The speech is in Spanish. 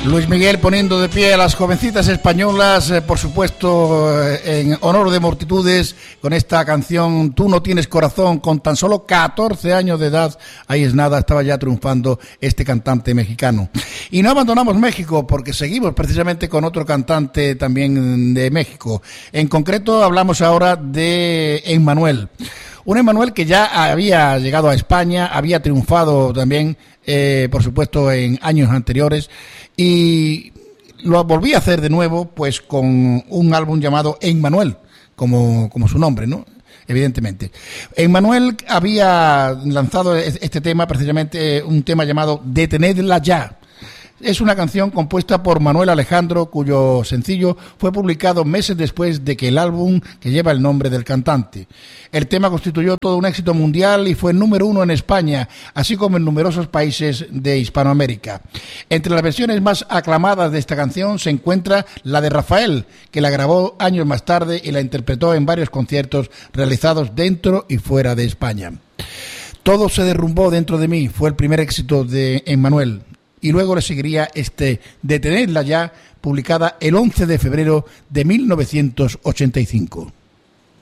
Luis Miguel poniendo de pie a las jovencitas españolas, por supuesto, en honor de multitudes, con esta canción Tú no tienes corazón, con tan solo 14 años de edad. Ahí es nada, estaba ya triunfando este cantante mexicano. Y no abandonamos México porque seguimos precisamente con otro cantante también de México. En concreto hablamos ahora de Emmanuel. Un Emmanuel que ya había llegado a España, había triunfado también, por supuesto, en años anteriores, y lo volví a hacer de nuevo, pues con un álbum llamado Emmanuel, como su nombre, ¿no? Evidentemente. Emmanuel había lanzado este tema, precisamente un tema llamado Detenedla ya. Es una canción compuesta por Manuel Alejandro, cuyo sencillo fue publicado meses después de que el álbum que lleva el nombre del cantante. El tema constituyó todo un éxito mundial y fue número 1 en España, así como en numerosos países de Hispanoamérica. Entre las versiones más aclamadas de esta canción se encuentra la de Rafael, que la grabó años más tarde y la interpretó en varios conciertos realizados dentro y fuera de España. Todo se derrumbó dentro de mí, fue el primer éxito de Emmanuel. Y luego le seguiría Detenedla ya, publicada el 11 de febrero de 1985.